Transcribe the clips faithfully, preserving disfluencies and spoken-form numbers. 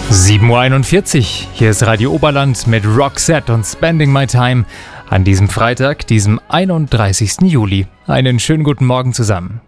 sieben Uhr einundvierzig, hier ist Radio Oberland mit Roxette und Spending My Time an diesem Freitag, diesem einunddreißigsten Juli. Einen schönen guten Morgen zusammen.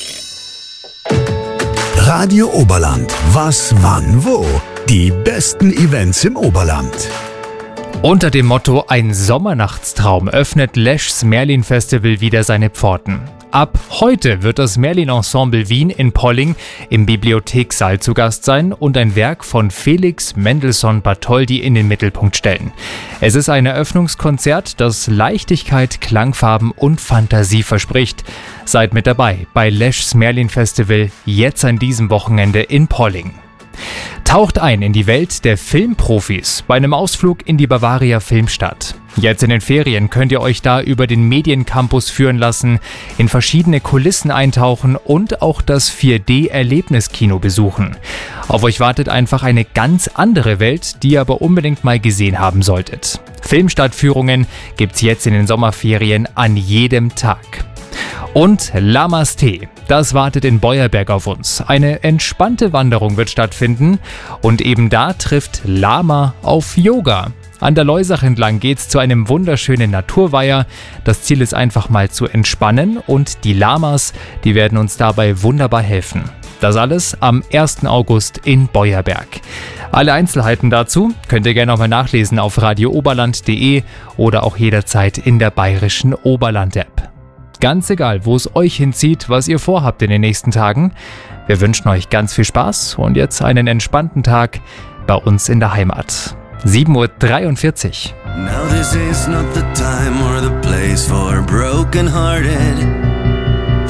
Radio Oberland, was, wann, wo? Die besten Events im Oberland. Unter dem Motto Ein Sommernachtstraum öffnet Lesch's Merlin Festival wieder seine Pforten. Ab heute wird das Merlin Ensemble Wien in Polling im Bibliothekssaal zu Gast sein und ein Werk von Felix Mendelssohn Bartholdy in den Mittelpunkt stellen. Es ist ein Eröffnungskonzert, das Leichtigkeit, Klangfarben und Fantasie verspricht. Seid mit dabei bei Lesch's Merlin Festival jetzt an diesem Wochenende in Polling. Taucht ein in die Welt der Filmprofis bei einem Ausflug in die Bavaria Filmstadt. Jetzt in den Ferien könnt ihr euch da über den Mediencampus führen lassen, in verschiedene Kulissen eintauchen und auch das vier D-Erlebniskino besuchen. Auf euch wartet einfach eine ganz andere Welt, die ihr aber unbedingt mal gesehen haben solltet. Filmstadtführungen gibt's jetzt in den Sommerferien an jedem Tag. Und Lamas Tee, das wartet in Beuerberg auf uns. Eine entspannte Wanderung wird stattfinden und eben da trifft Lama auf Yoga. An der Leusach entlang geht's zu einem wunderschönen Naturweiher. Das Ziel ist einfach mal zu entspannen und die Lamas, die werden uns dabei wunderbar helfen. Das alles am ersten August in Beuerberg. Alle Einzelheiten dazu könnt ihr gerne nochmal nachlesen auf radio oberland punkt de oder auch jederzeit in der bayerischen Oberland-App. Ganz egal, wo es euch hinzieht, was ihr vorhabt in den nächsten Tagen. Wir wünschen euch ganz viel Spaß und jetzt einen entspannten Tag bei uns in der Heimat. sieben Uhr dreiundvierzig. Now this is not the time or the place for broken-hearted.